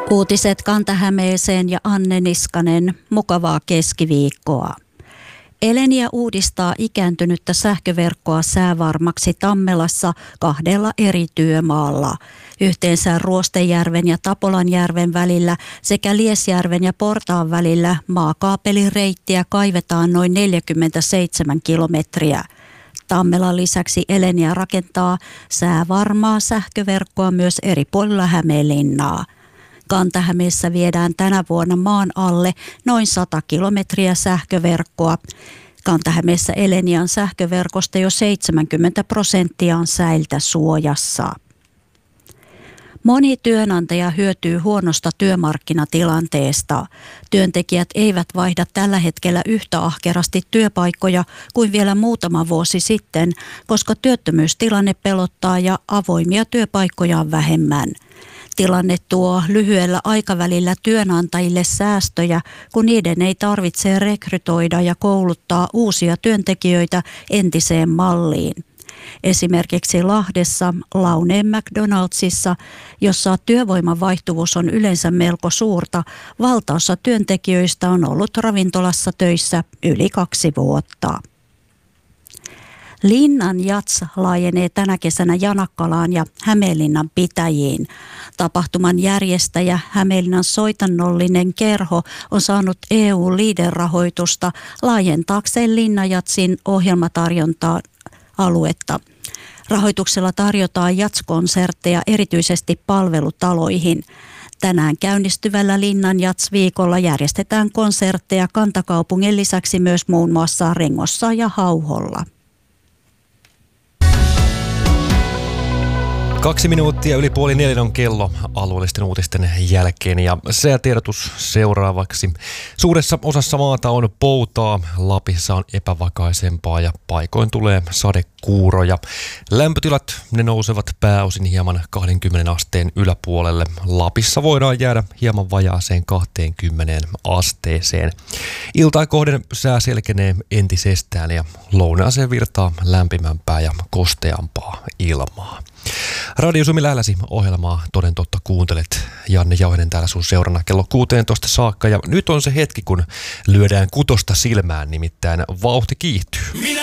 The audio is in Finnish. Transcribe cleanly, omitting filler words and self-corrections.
Uutiset Kanta-Hämeeseen ja Anne Niskanen. Mukavaa keskiviikkoa. Elenia uudistaa ikääntynyttä sähköverkkoa säävarmaksi Tammelassa 2 eri työmaalla. Yhteensä Ruostejärven ja Tapolanjärven välillä sekä Liesjärven ja Portaan välillä maakaapelireittiä kaivetaan noin 47 kilometriä. Tammelan lisäksi Elenia rakentaa säävarmaa sähköverkkoa myös eri puolilla Hämeenlinnaa. Kanta-Hämeessä viedään tänä vuonna maan alle noin 100 kilometriä sähköverkkoa. Kanta-Hämeessä Elenian sähköverkosta jo 70% on säiltä suojassa. Moni työnantaja hyötyy huonosta työmarkkinatilanteesta. Työntekijät eivät vaihda tällä hetkellä yhtä ahkerasti työpaikkoja kuin vielä muutama vuosi sitten, koska työttömyystilanne pelottaa ja avoimia työpaikkoja on vähemmän. Tilanne tuo lyhyellä aikavälillä työnantajille säästöjä, kun niiden ei tarvitse rekrytoida ja kouluttaa uusia työntekijöitä entiseen malliin. Esimerkiksi Lahdessa, Launeen McDonaldsissa, jossa työvoiman vaihtuvuus on yleensä melko suurta, valtaosa työntekijöistä on ollut ravintolassa töissä yli 2 vuotta. Linnan Jats laajenee tänä kesänä Janakkalaan ja Hämeenlinnan pitäjiin. Tapahtuman järjestäjä Hämeenlinnan soitannollinen kerho on saanut EU-LEADER-rahoitusta laajentaakseen Linnan Jatsin ohjelmatarjontaa aluetta. Rahoituksella tarjotaan Jats-konsertteja erityisesti palvelutaloihin. Tänään käynnistyvällä Linnan Jats-viikolla järjestetään konsertteja kantakaupungin lisäksi myös muun muassa Rengossa ja Hauholla. 2 minuuttia yli 3:30 on kello alueellisten uutisten jälkeen ja säätiedotus seuraavaksi. Suuressa osassa maata on poutaa, Lapissa on epävakaisempaa ja paikoin tulee sadekuuroja. Lämpötilat ne nousevat pääosin hieman 20 asteen yläpuolelle. Lapissa voidaan jäädä hieman vajaaseen 20 asteeseen. Iltaa kohden sää selkenee entisestään ja lounaaseen virtaa lämpimämpää ja kosteampaa ilmaa. Radio Suomi lähelläsi ohjelmaa toden totta kuuntelet. Janne Jauhinen täällä sun seurana kello 16 saakka. Ja nyt on se hetki, kun lyödään kutosta silmään, nimittäin vauhti kiihtyy.